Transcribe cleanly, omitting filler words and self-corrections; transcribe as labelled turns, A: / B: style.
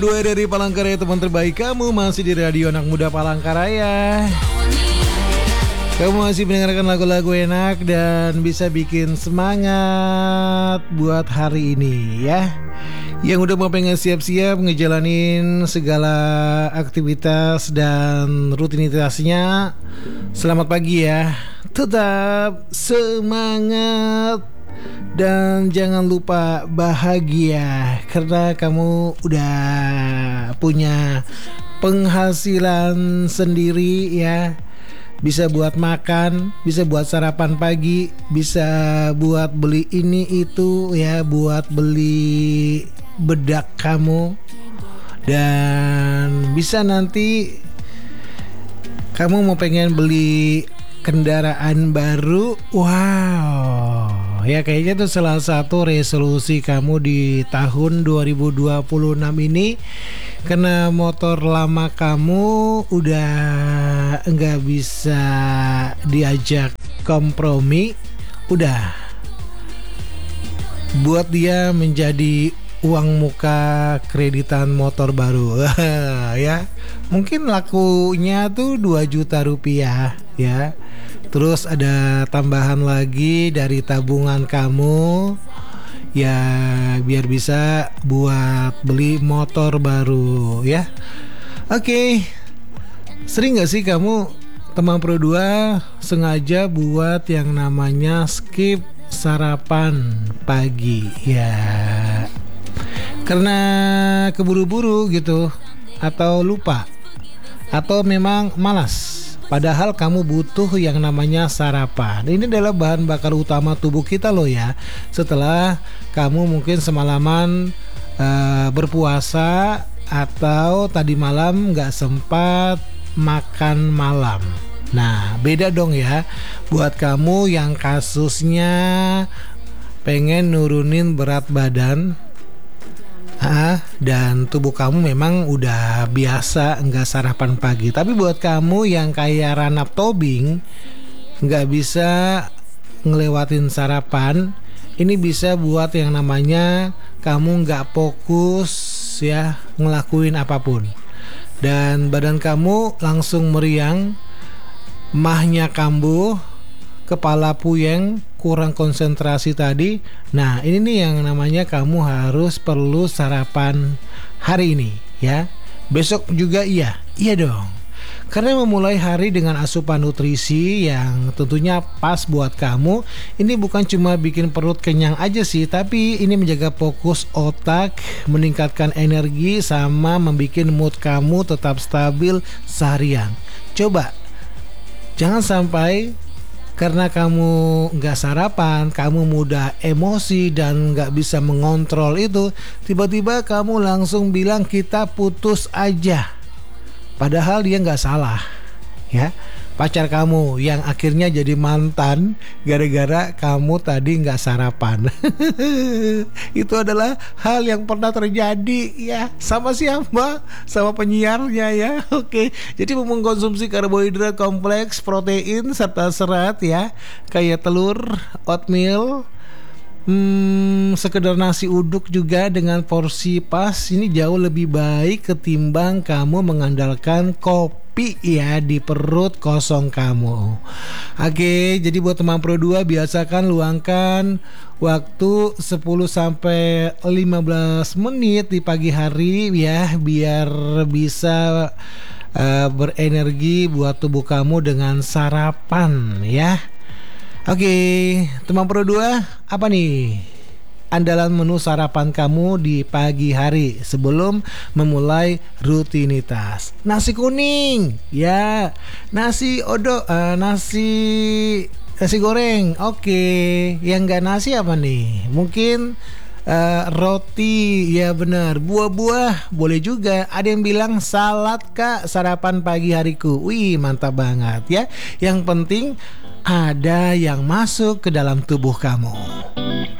A: Dua dari Palangkaraya, teman terbaik kamu masih di Radio Anak Muda Palangkaraya. Kamu masih mendengarkan lagu-lagu enak dan bisa bikin semangat buat hari ini ya. Yang udah mau pengen siap-siap ngejalanin segala aktivitas dan rutinitasnya, selamat pagi ya. Tetap semangat dan jangan lupa bahagia karena kamu udah punya penghasilan sendiri ya. Bisa buat makan, bisa buat sarapan pagi, bisa buat beli ini itu ya, buat beli bedak kamu. Dan bisa nanti kamu mau pengen beli kendaraan baru. Wow, ya kayaknya itu salah satu resolusi kamu di tahun 2026 ini. Karena motor lama kamu udah nggak bisa diajak kompromi, udah buat dia menjadi uang muka kreditan motor baru ya. Mungkin lakunya tuh 2 juta rupiah ya. Terus ada tambahan lagi dari tabungan kamu ya, biar bisa buat beli motor baru ya. Oke. Sering gak sih kamu teman Pro 2 sengaja buat yang namanya skip sarapan pagi ya, karena keburu-buru gitu, atau lupa, atau memang malas? Padahal kamu butuh yang namanya sarapan. Ini adalah bahan bakar utama tubuh kita loh ya. Setelah kamu mungkin semalaman berpuasa atau tadi malam gak sempat makan malam. Nah beda dong ya buat kamu yang kasusnya pengen nurunin berat badan dan tubuh kamu memang udah biasa nggak sarapan pagi. Tapi buat kamu yang kayak Ranap Tobing nggak bisa ngelewatin sarapan, ini bisa buat yang namanya kamu nggak fokus ya ngelakuin apapun, dan badan kamu langsung meriang, mahnya kambuh, kepala puyeng, kurang konsentrasi tadi. Nah ini nih yang namanya kamu harus perlu sarapan hari ini ya. Besok juga iya dong. Karena memulai hari dengan asupan nutrisi yang tentunya pas buat kamu, ini bukan cuma bikin perut kenyang aja sih, tapi ini menjaga fokus otak, meningkatkan energi, sama membuat mood kamu tetap stabil seharian. Coba jangan sampai karena kamu nggak sarapan, kamu mudah emosi dan nggak bisa mengontrol itu, tiba-tiba kamu langsung bilang kita putus aja. Padahal dia nggak salah ya. Pacar kamu yang akhirnya jadi mantan gara-gara kamu tadi nggak sarapan. Itu adalah hal yang pernah terjadi ya. Sama siapa? Sama penyiarnya ya. Oke. Jadi mengkonsumsi karbohidrat kompleks, protein serta serat ya, kayak telur, oatmeal, sekedar nasi uduk juga dengan porsi pas, ini jauh lebih baik ketimbang kamu mengandalkan kopi ya di perut kosong kamu. Oke, jadi buat teman Pro 2 biasakan luangkan waktu 10-15 menit di pagi hari ya, biar bisa berenergi buat tubuh kamu dengan sarapan ya. Oke, teman Pro 2, apa nih andalan menu sarapan kamu di pagi hari sebelum memulai rutinitas? Nasi kuning, ya, nasi goreng. Oke, yang nggak nasi apa nih? Mungkin roti, ya benar. Buah-buah boleh juga. Ada yang bilang salad kak sarapan pagi hariku. Wih, mantap banget ya. Yang penting ada yang masuk ke dalam tubuh kamu.